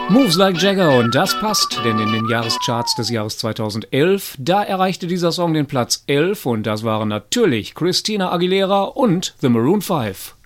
Moves Like Jagger, und das passt, denn in den Jahrescharts des Jahres 2011, da erreichte dieser Song den Platz 11 und das waren natürlich Christina Aguilera und The Maroon 5.